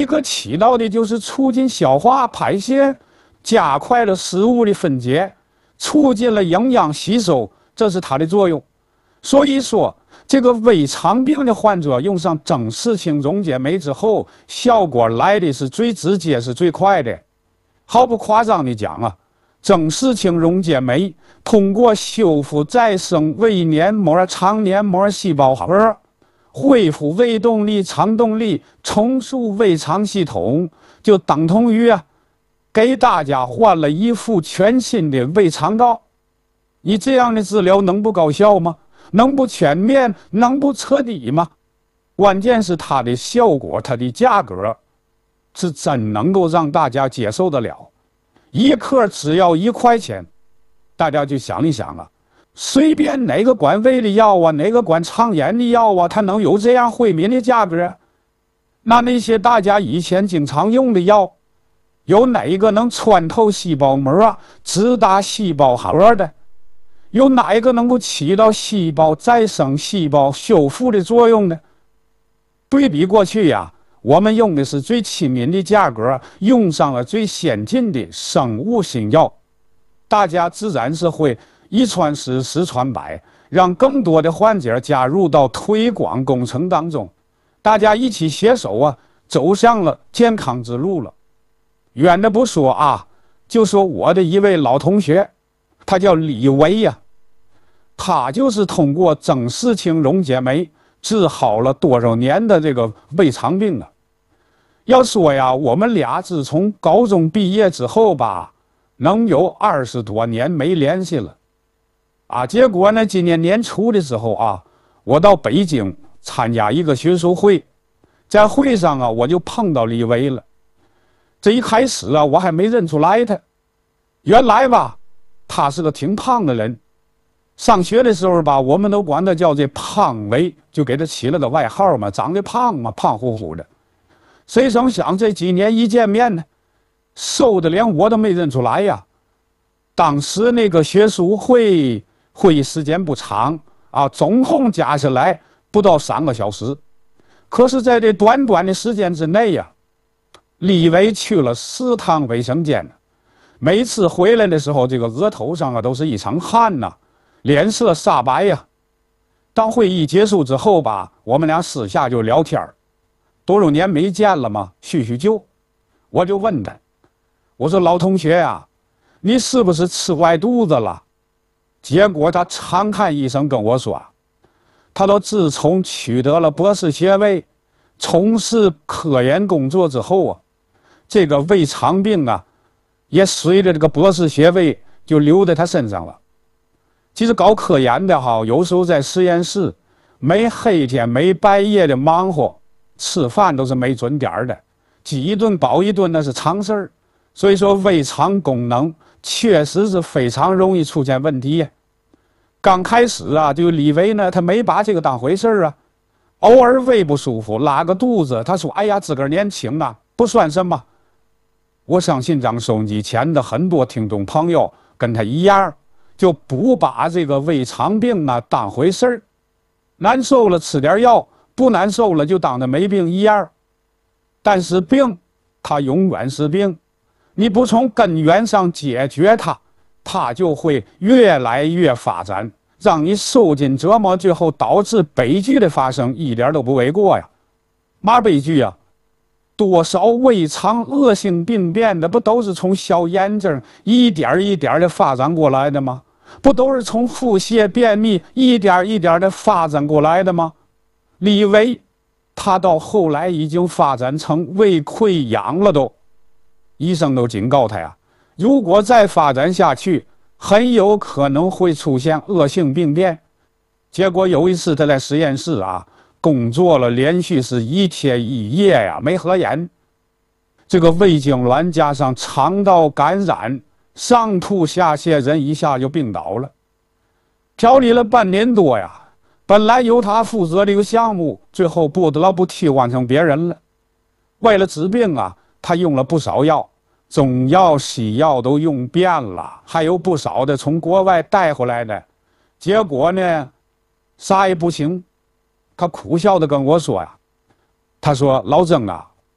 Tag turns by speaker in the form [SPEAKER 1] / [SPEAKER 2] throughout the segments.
[SPEAKER 1] 个起到的就是促进消化排泄，加快了食物的分解，促进了营养吸收，这是它的作用。所以说，这个胃肠病的患者用上整氏清溶解酶之后，效果来的是最直接，是最快的。毫不夸张的讲啊，整氏清溶解酶通过修复再生胃黏膜、肠黏膜细胞核，恢复胃动力、肠动力，重塑胃肠系统，就等同于给大家换了一副全新的胃肠道。你这样的治疗能不高效吗？能不全面？能不彻底吗？关键是它的效果，它的价格是真能够让大家接受得了。一克只要1块钱，大家就想一想啊，随便哪个管胃的药啊，哪个管肠炎的药啊，它能有这样惠民的价格？那些大家以前经常用的药，有哪一个能穿透细胞膜直达细胞核的？有哪一个能够起到细胞再生、细胞修复的作用呢？对比过去我们用的是最亲民的价格，用上了最先进的生物新药，大家自然是会一传十，十传百，让更多的患者加入到推广工程当中，大家一起携手走向了健康之路了。远的不说就说我的一位老同学，他叫李维他就是通过整氏清溶解酶治好了多少年的这个胃肠病了。要说我们俩自从高中毕业之后能有20多年没联系了结果呢，今年年初的时候我到北京参加一个学术会，在会上我就碰到李维了。这一开始我还没认出来他，原来他是个挺胖的人。上学的时候我们都管他叫这胖维，就给他起了个外号嘛，长得胖嘛，胖乎乎的。谁成想这几年一见面呢，瘦的连我都没认出来当时那个学术会议时间不长总共加起来不到3个小时。可是在这短短的时间之内李维去了4趟卫生间，每次回来的时候，这个额头上都是一层汗脸色煞白当会议结束之后我们俩私下就聊天，多少年没见了嘛，叙叙旧。我就问他，我说老同学你是不是吃坏肚子了？结果他长叹一声跟我说，他说自从取得了博士学位，从事科研工作之后这个胃肠病也随着这个博士学位就留在他身上了。其实搞科研的有时候在实验室没黑天没白夜的忙活，吃饭都是没准点的，饥一顿饱一顿那是常事儿。所以说胃肠功能确实是非常容易出现问题刚开始就李维呢，他没把这个当回事儿偶尔胃不舒服拉个肚子，他说哎呀自个儿年轻不算什么。我相信让收音机前的很多听众朋友跟他一样，就不把这个胃肠病当回事儿，难受了吃点药，不难受了就当着没病一样。但是病它永远是病，你不从根源上解决它就会越来越发展，让你受尽折磨，最后导致悲剧的发生，一点都不为过嘛悲剧多少胃肠恶性病变的不都是从小炎症一点一点的发展过来的吗？不都是从腹泻便秘一点一点的发展过来的吗？李维他到后来已经发展成胃溃疡了都，医生都警告他如果再发展下去，很有可能会出现恶性病变。结果有一次他在实验室工作了连续是1天1夜没合眼，这个胃痉挛加上肠道感染，上吐下泻，人一下就病倒了。调理了半年多本来由他负责这个项目，最后不得不替换成别人了。为了治病他用了不少药，中药西药都用遍了，还有不少的从国外带回来的，结果呢啥也不行。他苦笑的跟我说他说老曾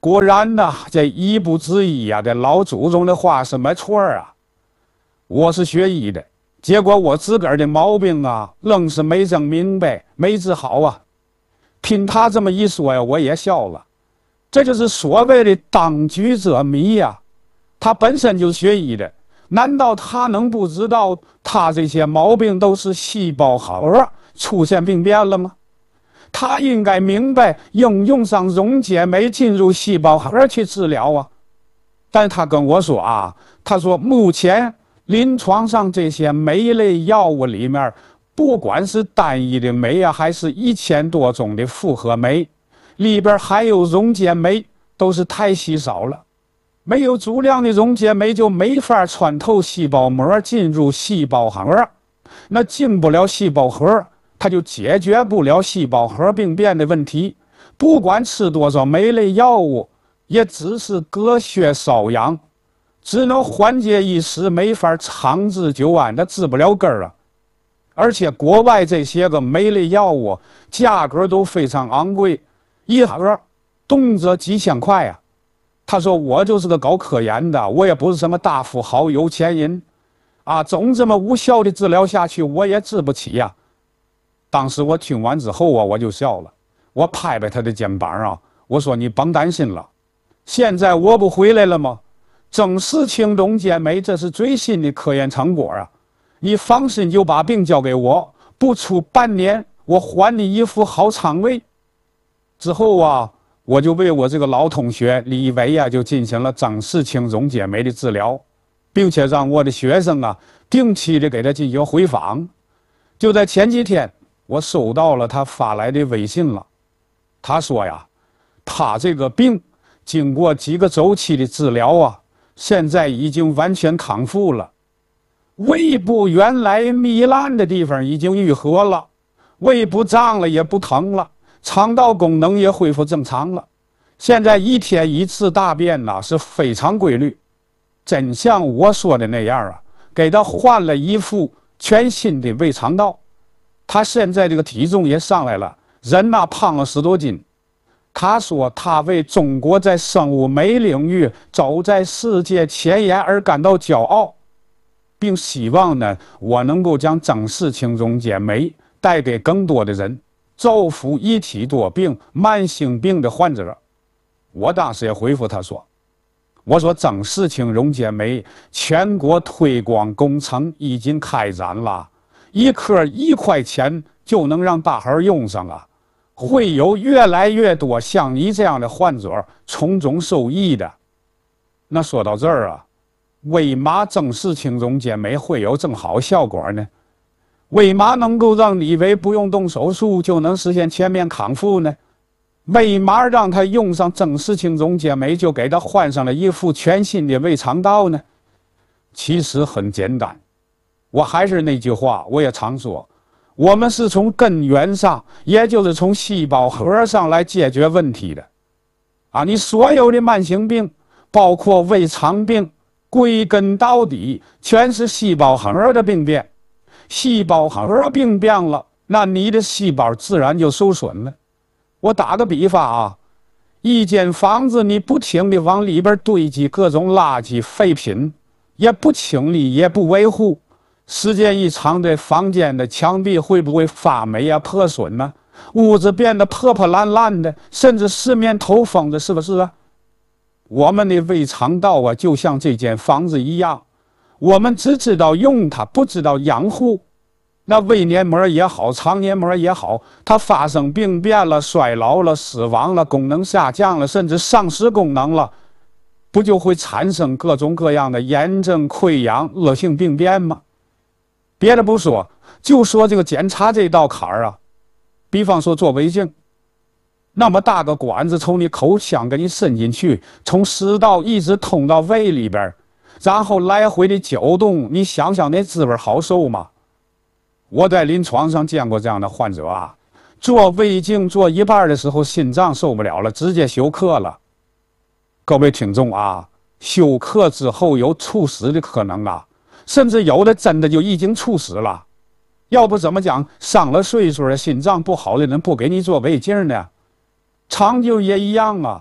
[SPEAKER 1] 果然呐，这一不之一呀，这老祖宗的话是没错啊。我是学医的，结果我自个儿的毛病啊，愣是没整明白，没治好啊。听他这么一说呀，我也笑了。这就是所谓的当局者迷呀。他本身就学医的，难道他能不知道他这些毛病都是细胞核出现病变了吗？他应该明白应用上溶解酶进入细胞核去治疗啊。但他跟我说啊，他说目前临床上这些酶类药物里面，不管是单一的酶啊，还是1000多种的复合酶，里边还有溶解酶，都是太稀少了。没有足量的溶解酶就没法穿透细胞膜进入细胞核，那进不了细胞核，它就解决不了细胞核病变的问题。不管吃多少酶类药物，也只是隔靴搔痒，只能缓解一时，没法长治久安，它治不了根儿啊。而且国外这些个酶类药物价格都非常昂贵，一盒动辄几千块啊。他说我就是个搞科研的，我也不是什么大富豪有钱人啊，总这么无效的治疗下去，我也治不起呀。当时我听完之后啊，我就笑了，我拍拍他的肩膀啊，我说你甭担心了，现在我不回来了吗？正视氢溶解酶，这是最新的科研成果啊，你放心就把病交给我，不出半年，我还你一副好肠胃。之后啊，我就为我这个老同学李维啊，就进行了正视氢溶解酶的治疗，并且让我的学生啊定期的给他进行回访。就在前几天，我收到了他发来的微信了。他说呀，他这个病经过几个周期的治疗啊，现在已经完全康复了。胃部原来糜烂的地方已经愈合了，胃不胀了，也不疼了。肠道功能也恢复正常了，现在1天1次大便呢是非常规律，真像我说的那样啊，给他换了一副全新的胃肠道。他现在这个体重也上来了，人呢胖了10多斤。他说他为中国在生物酶领域走在世界前沿而感到骄傲，并希望呢我能够将正视氢溶解酶带给更多的人，造福一体多病、慢性病的患者。我当时也回复他说，我说正视氢溶解酶全国推广工程已经开展了，一颗1块钱就能让大伙用上啊，会有越来越多像你这样的患者从中受益的。那说到这儿啊，为嘛正视氢溶解酶会有这么好效果呢？为嘛能够让李维不用动手术就能实现全面康复呢？为嘛让他用上正视氢溶解酶就给他换上了一副全新的胃肠道呢？其实很简单，我还是那句话，我也常说，我们是从根源上，也就是从细胞核上来解决问题的。啊，你所有的慢性病，包括胃肠病，归根到底全是细胞核的病变。细胞核病变了，那你的细胞自然就受损了。我打个比方啊，一间房子你不停地往里边堆积各种垃圾废品，也不清理也不维护，时间一长，这房间的墙壁会不会发霉啊、破损呢？屋子变得破破烂烂的，甚至四面透风的，是不是啊？我们的胃肠道啊，就像这间房子一样，我们只知道用它，不知道养护。那胃黏膜也好，肠黏膜也好，它发生病变了、衰老了、死亡了、功能下降了，甚至丧失功能了，不就会产生各种各样的炎症、溃疡、恶性病变吗？别的不说，就说这个检查这道坎儿啊，比方说做胃镜，那么大个管子从你口腔给你伸进去，从食道一直通到胃里边，然后来回的搅动，你想想那滋味好受吗？我在临床上见过这样的患者啊，做胃镜做一半的时候心脏受不了了，直接休克了。各位听众啊，休克之后有猝死的可能啊，甚至有的真的就已经猝死了。要不怎么讲上了岁数的心脏不好的人不给你做胃镜呢？肠镜也一样啊，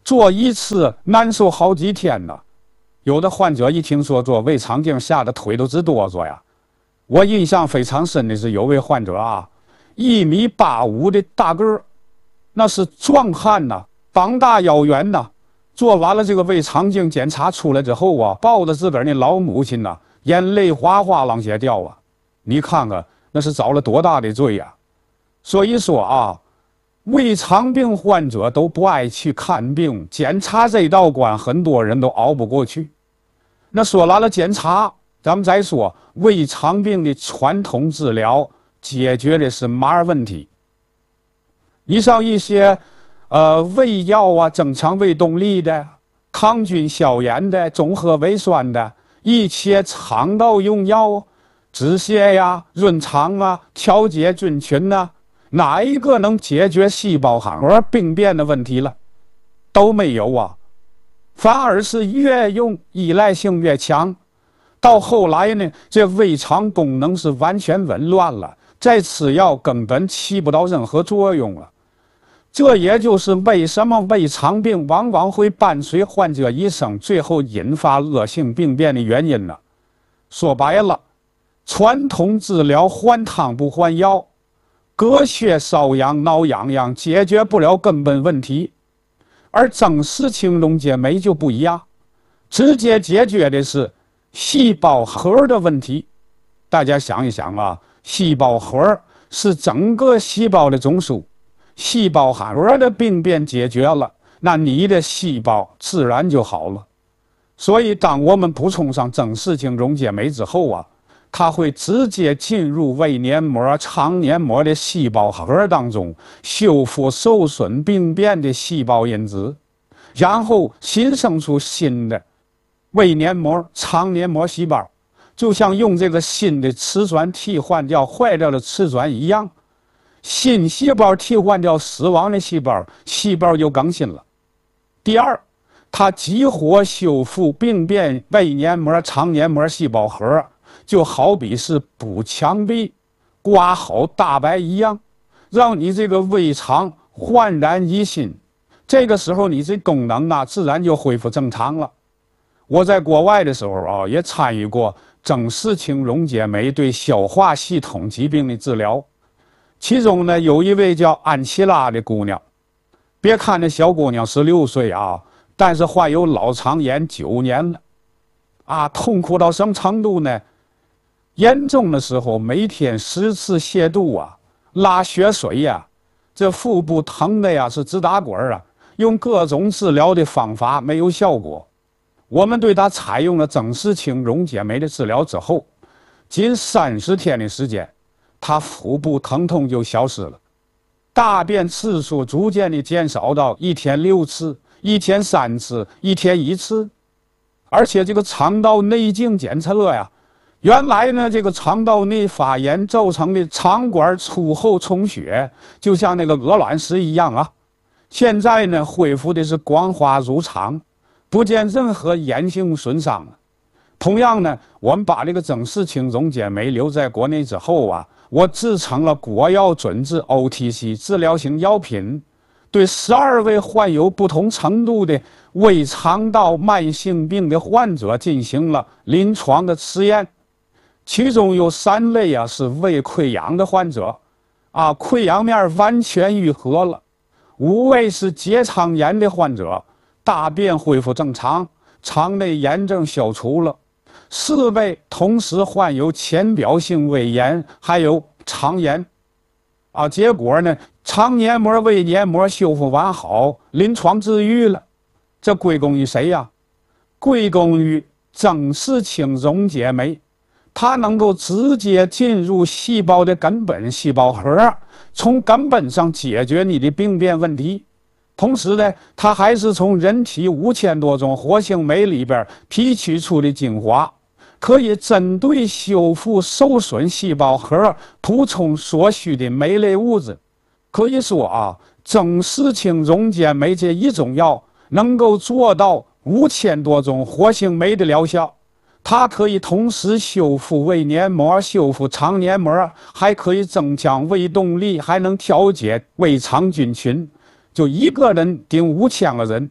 [SPEAKER 1] 做一次难受好几天呢。有的患者一听说做胃肠镜，吓得腿都直哆嗦呀。我印象非常深的是，有位患者啊，1.85米的大个儿，那是壮汉呐，膀大腰圆呐。做完了这个胃肠镜检查出来之后啊，抱着自个儿那老母亲呐，眼泪哗哗往下掉啊。你看看那是遭了多大的罪呀！所以说啊，胃肠病患者都不爱去看病，检查这道关很多人都熬不过去。那说完了检查，咱们再说胃肠病的传统治疗解决的是嘛问题？你像一些胃药啊，增强胃动力的，抗菌消炎的，中和胃酸的，一些肠道用药，止泻呀、润肠啊、调节菌群呐，哪一个能解决细胞寒核病变的问题了？都没有啊，反而是越用依赖性越强。到后来呢，这胃肠功能是完全紊乱了，再吃药根本起不到任何作用了。这也就是为什么胃肠病往往会伴随患者一生，最后引发恶性病变的原因呢。说白了，传统治疗换汤不换药，隔靴搔痒挠痒痒，解决不了根本问题。而增视轻溶解酶就不一样，直接解决的是细胞核的问题。大家想一想啊，细胞核是整个细胞的总数，细胞核的病变解决了，那你的细胞自然就好了。所以当我们补充上增视轻溶解酶之后啊，它会直接进入胃黏膜、肠黏膜的细胞核当中，修复受损病变的细胞因子，然后新生出新的胃黏膜、肠黏膜细胞，就像用这个新的瓷砖替换掉坏掉的瓷砖一样，新细胞替换掉死亡的细胞，细胞就更新了。第二，它激活修复病变胃黏膜、肠黏膜细胞核，就好比是补墙壁、刮好大白一样，让你这个胃肠焕然一新。这个时候你这功能啊，自然就恢复正常了。我在国外的时候啊，也参与过增视轻溶解酶对消化系统疾病的治疗。其中呢，有一位叫安琪拉的姑娘，别看那小姑娘16岁啊，但是患有脑肠炎9年了，啊，痛苦到什么程度呢？严重的时候每天10次泻肚啊，拉血水呀，这腹部疼的呀是直打滚啊，用各种治疗的方法没有效果。我们对她采用了增视轻溶解酶的治疗之后，仅30天的时间，她腹部疼痛就消失了，大便次数逐渐的减少到1天6次、1天3次、1天1次，而且这个肠道内镜检测呀，原来呢这个肠道内发炎造成的肠管粗厚充血，就像那个鹅卵石一样啊，现在呢恢复的是光滑如常，不见任何炎性损伤。同样呢，我们把这个增视轻溶解酶留在国内之后啊，我制成了国药准字 OTC 治疗型药品，对12位患有不同程度的胃肠道慢性病的患者进行了临床的试验。其中有3位啊是胃溃疡的患者，啊，溃疡面完全愈合了；5位是结肠炎的患者，大便恢复正常，肠内炎症消除了；4位同时患有浅表性胃炎，还有肠炎。啊，结果呢，肠黏膜、胃黏膜修复完好，临床治愈了。这归功于谁呀？归功于增视轻溶解酶。它能够直接进入细胞的根本细胞核，从根本上解决你的病变问题。同时呢，它还是从人体5000多种活性酶里边提取出的精华，可以针对修复受损细胞核补充所需的酶类物质。可以说啊，增视轻溶解酶这一种药能够做到5000多种活性酶的疗效。它可以同时修复胃黏膜、修复肠黏膜，还可以增强胃动力，还能调节胃肠菌群。就一个人顶5000个人，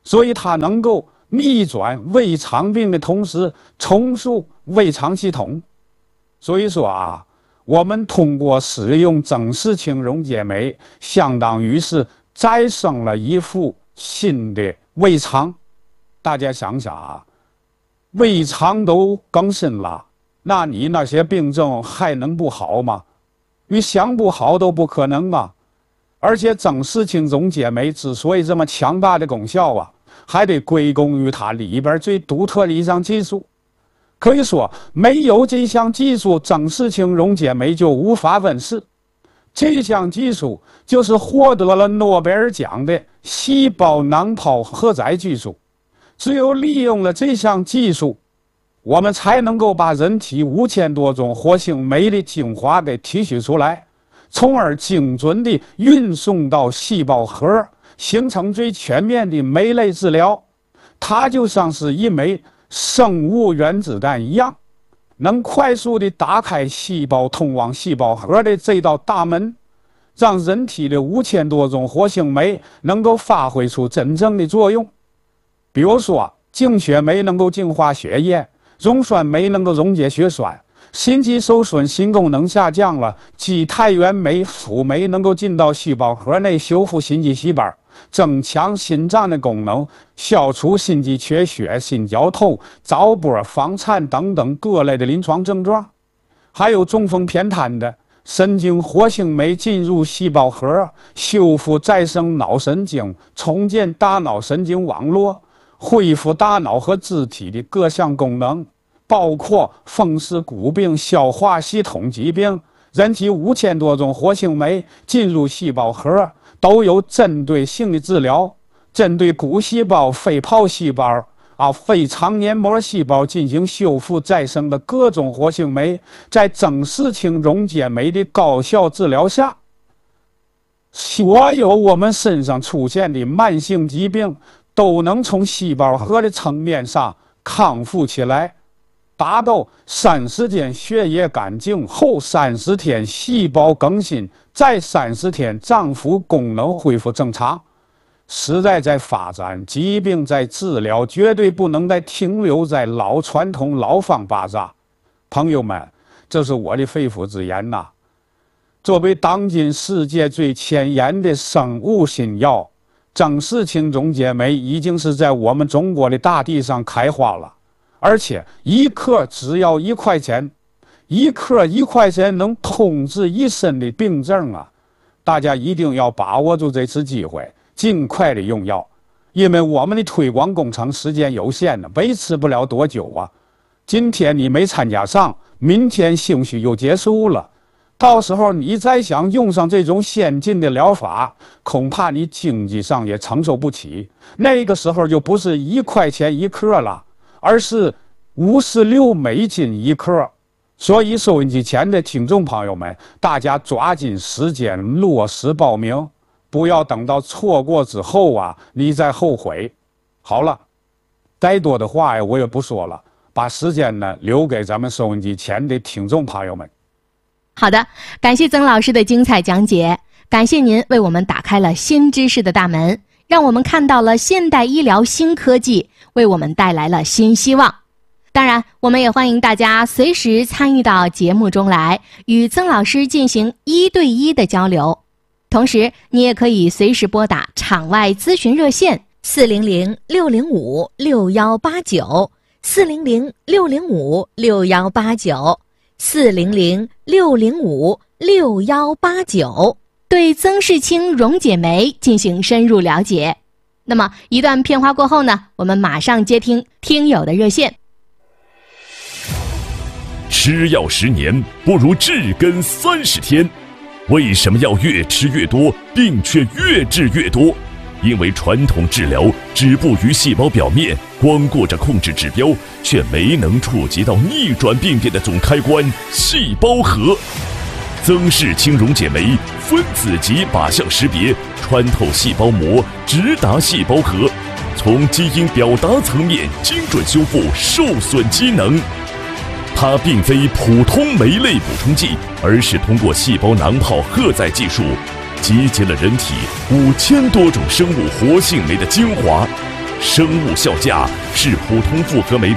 [SPEAKER 1] 所以它能够逆转胃肠病的同时重塑胃肠系统。所以说啊，我们通过使用增视氢溶解酶，相当于是再生了一副新的胃肠。大家想想啊，胃肠都更新了，那你那些病症还能不好吗？你想不好都不可能嘛。而且增视氢溶解酶之所以这么强大的功效啊，还得归功于它里边最独特的一项技术。可以说，没有这项技术，增视氢溶解酶就无法问世。这项技术就是获得了诺贝尔奖的细胞囊泡荷载技术。只有利用了这项技术，我们才能够把人体5000多种活性酶的精华给提取出来，从而精准地运送到细胞核，形成最全面的酶类治疗。它就像是一枚生物原子弹一样，能快速地打开细胞通往细胞核的这道大门，让人体的5000多种活性酶能够发挥出真正的作用。比如说，净血酶能够净化血液，溶酸酶能够溶解血栓，心肌受损、心功能下降了，肌肽原酶、辅酶能够进到细胞核内修复心肌细胞，增强心脏的功能，消除心肌缺血、心绞痛、早搏、房颤等等各类的临床症状。还有中风偏瘫的神经活性酶进入细胞核，修复再生脑神经，重建大脑神经网络，恢复大脑和肢体的各项功能，包括风湿骨病、消化系统疾病。人体5000多种活性酶进入细胞核，都有针对性的治疗，针对骨细胞、肺泡细胞、肺肠黏膜细胞进行修复再生的各种活性酶，在增视氢溶解酶的高效治疗下，所有我们身上出现的慢性疾病都能从细胞核的层面上康复起来，达到30天血液干净后30天细胞更新，再30天脏腑功能恢复正常。时代在发展，疾病在治疗，绝对不能再停留在老传统、老方法上。朋友们，这是我的肺腑之言呐。作为当今世界最前沿的生物新药，增视氢溶解酶已经是在我们中国的大地上开花了，而且一克只要1块钱，一克1块钱能通治一身的病症啊！大家一定要把握住这次机会，尽快的用药，因为我们的推广工程时间有限呢，维持不了多久啊。今天你没参加上，明天兴许又结束了。到时候你再想用上这种先进的疗法，恐怕你经济上也承受不起。那个时候就不是1块钱1克了，而是56美金1克。所以收音机前的听众朋友们，大家抓紧时间落实报名，不要等到错过之后啊，你再后悔。好了，再多的话呀，我也不说了，把时间呢留给咱们收音机前的听众朋友们。
[SPEAKER 2] 好的，感谢曾老师的精彩讲解，感谢您为我们打开了新知识的大门，让我们看到了现代医疗新科技，为我们带来了新希望。当然，我们也欢迎大家随时参与到节目中来，与曾老师进行1对1的交流。同时，你也可以随时拨打场外咨询热线400-605-6189 400-605-6189 400-605-6189，对增视氢溶解酶进行深入了解。那么一段片花过后呢，我们马上接听听友的热线。
[SPEAKER 3] 吃药10年不如治根30天，为什么要越吃越多，病却越治越多？因为传统治疗止步于细胞表面，光顾着控制指标，却没能触及到逆转病变的总开关——细胞核。增视氢溶解酶分子级靶向识别，穿透细胞膜，直达细胞核，从基因表达层面精准修复受损机能。它并非普通酶类补充剂，而是通过细胞囊泡荷载技术，集结了人体5000多种生物活性酶的精华， 生物效价是普通复合酶